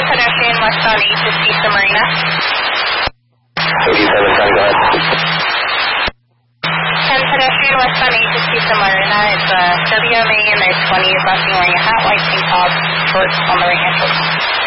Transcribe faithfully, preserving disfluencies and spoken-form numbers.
pedestrian westbound eight to Vista Marina. eighty-seven, ten, go ahead. ten pedestrian westbound eight to Vista Marina. It's a W M A and there's twenty busing wearing a hat, white tank top, shorts on the right hand shoulder.